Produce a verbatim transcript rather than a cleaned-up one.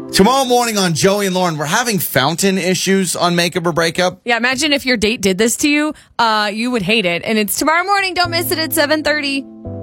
Tomorrow morning on Joey and Lauren, we're having fountain issues on Makeup or Breakup. Yeah, imagine if your date did this to you. Uh, you would hate it. And it's tomorrow morning. Don't miss it at seven thirty.